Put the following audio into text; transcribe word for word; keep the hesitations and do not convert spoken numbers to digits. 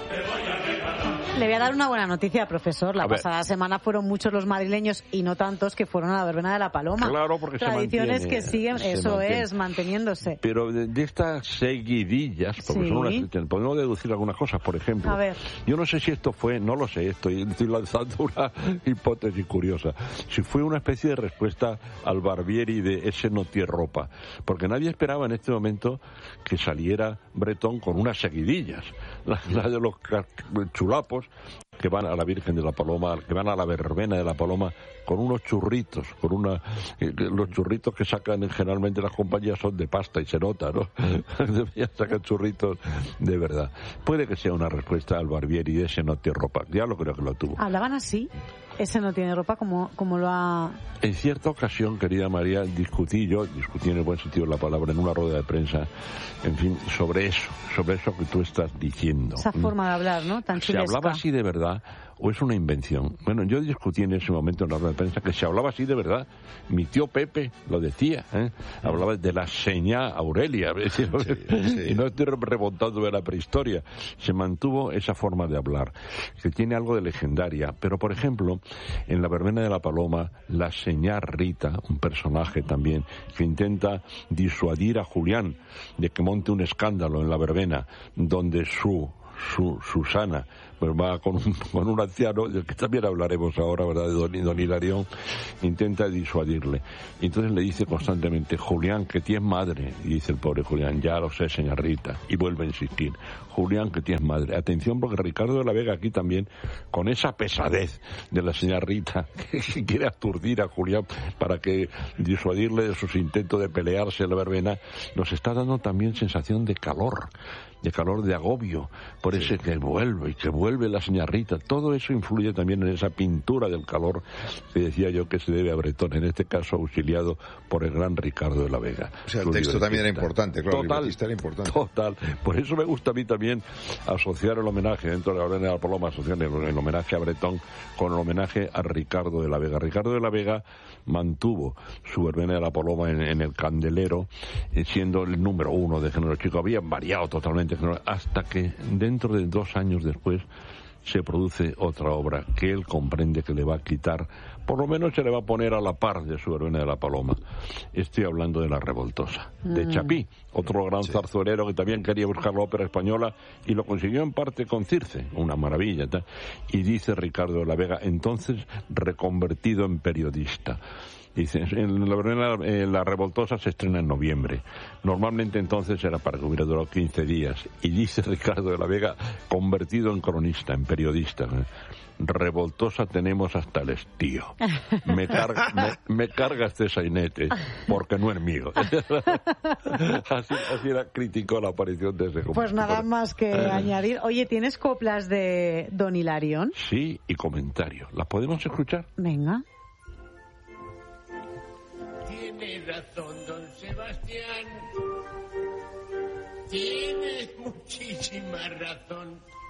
Le voy a dar una buena noticia, profesor. La A ver. pasada semana fueron muchos los madrileños y no tantos que fueron a la verbena de la Paloma. Claro, porque se Tradiciones mantiene, que siguen, se eso mantiene. es, manteniéndose. Pero de, de estas seguidillas, porque Sí. son unas, podemos deducir algunas cosas. Por ejemplo, A ver. yo no sé si esto fue, no lo sé, estoy, estoy lanzando una hipótesis curiosa, si fue una especie de respuesta al Barbieri de ese no tiene ropa, porque nadie esperaba en este momento que saliera Bretón con unas seguidillas, la, la de los ca- chulapos que van a la Virgen de la Paloma, que van a la verbena de la Paloma con unos churritos, con una eh, los churritos que sacan generalmente las compañías son de pasta y se nota, ¿no? Deberían sacar churritos de verdad. Puede que sea una respuesta al Barbieri de ese no tiene ropa, ya lo creo que lo tuvo. ¿Hablaban así? Ese no tiene ropa, como, como lo ha... En cierta ocasión, querida María, discutí yo, discutí en el buen sentido de la palabra, en una rueda de prensa, en fin, sobre eso, sobre eso que tú estás diciendo. Esa forma de hablar, ¿no? Tan ¿Se chulesca. hablaba así de verdad o es una invención? Bueno, yo discutí en ese momento en la rueda de prensa que se hablaba así de verdad. Mi tío Pepe lo decía, ¿eh? Hablaba de la señá Aurelia, sí, sí. Y no estoy remontando de la prehistoria. Se mantuvo esa forma de hablar, que tiene algo de legendaria. Pero, por ejemplo, en la verbena de la Paloma, la señá Rita, un personaje también, que intenta disuadir a Julián de que monte un escándalo en la verbena, donde su Su, Susana, pues va con un, con un anciano, del que también hablaremos ahora, ¿verdad?, de don, don Hilarión, intenta disuadirle. Y entonces le dice constantemente, Julián, que tienes madre. Y dice el pobre Julián, ya lo sé, señorita. Y vuelve a insistir, Julián, que tienes madre. Atención, porque Ricardo de la Vega aquí también, con esa pesadez de la señorita, que quiere aturdir a Julián para que disuadirle de sus intentos de pelearse en la verbena, nos está dando también sensación de calor, de calor, de agobio, por ese que vuelve y que vuelve la señorita. Todo eso influye también en esa pintura del calor que decía yo que se debe a Bretón, en este caso auxiliado por el gran Ricardo de la Vega. O sea, el texto también era importante, claro, Total, el era importante. Total. Por eso me gusta a mí también asociar el homenaje, dentro de la verbena de la Paloma, asociar el, el homenaje a Bretón con el homenaje a Ricardo de la Vega. Ricardo de la Vega mantuvo su verbena de la Paloma en, en el Candelero, eh, siendo el número uno de género chico. Habían variado totalmente hasta que dentro de dos años después se produce otra obra que él comprende que le va a quitar, por lo menos se le va a poner a la par de su verbena de la Paloma. Estoy hablando de La Revoltosa, mm. de Chapí, otro gran sí. zarzuelero que también quería buscar la ópera española y lo consiguió en parte con Circe, una maravilla, ¿tá? Y dice Ricardo de la Vega, entonces reconvertido en periodista. Dice, en la, verbena, eh, la Revoltosa se estrena en noviembre. Normalmente entonces era para que hubiera durado quince días. Y dice Ricardo de la Vega, convertido en cronista, en periodista. Revoltosa tenemos hasta el estío. Me carga, me, me carga este sainete, porque no es mío. así, así era, criticó la aparición de ese compositor. Pues nada más que añadir. Oye, ¿tienes coplas de don Hilarión? Sí, y comentarios. ¿Las podemos escuchar? Venga. Tienes razón, don Sebastián. Tienes muchísima razón.